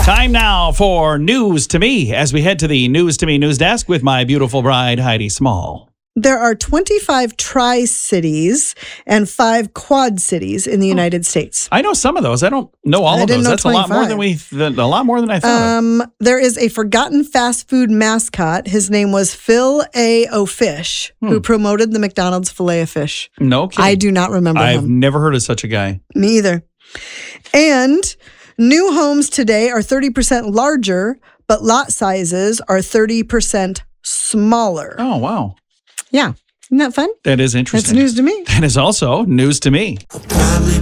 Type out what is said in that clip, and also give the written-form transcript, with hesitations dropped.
Time now for News to Me as we head to the News to Me news desk with my beautiful bride, Heidi Small. There are 25 tri-cities and 5 quad cities in the United States. I know some of those. I don't know all of those. That's 25. a lot more than I thought. There is a forgotten fast food mascot. His name was Phil A. O'Fish, who promoted the McDonald's Filet-O-Fish. No kidding. I do not remember I've him. never heard of such a guy. Me either. And new homes today are 30% larger, but lot sizes are 30% smaller. Oh, wow. Yeah. Isn't that fun? That is interesting. That's news to me. That is also news to me. I'll probably